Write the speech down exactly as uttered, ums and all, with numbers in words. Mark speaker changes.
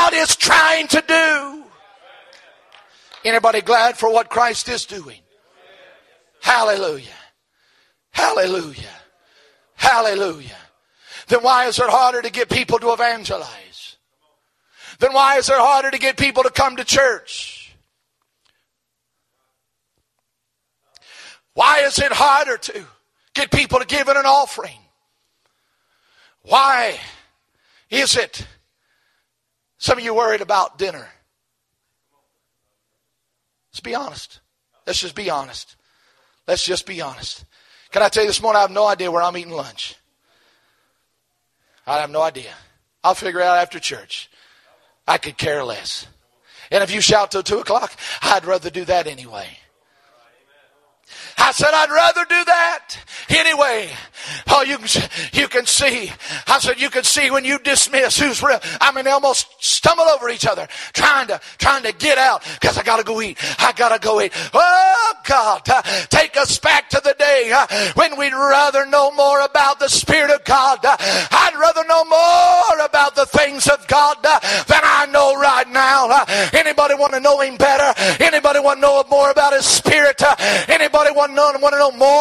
Speaker 1: God is trying to do. Anybody glad for what Christ is doing? Hallelujah. Hallelujah. Hallelujah. Then why is it harder to get people to evangelize? Then why is it harder to get people to come to church? Why is it harder to get people to give in an offering? Why is it some of you worried about dinner? Let's be honest. Let's just be honest. Let's just be honest. Can I tell you this morning, I have no idea where I'm eating lunch. I have no idea. I'll figure it out after church. I could care less. And if you shout till two o'clock, I'd rather do that anyway. I said, I'd rather do that anyway. Oh, you can, you can see. I said, you can see when you dismiss who's real. I mean, they almost stumble over each other trying to, trying to get out because I got to go eat. I got to go eat. Oh, God, uh, take us back to the day uh, when we'd rather know more about the Spirit of God. Uh, I'd rather know more about the things of God uh, than I know right now. Uh, anybody want to know Him better? Anybody want to know more about His Spirit? Uh, anybody want to know, want to know more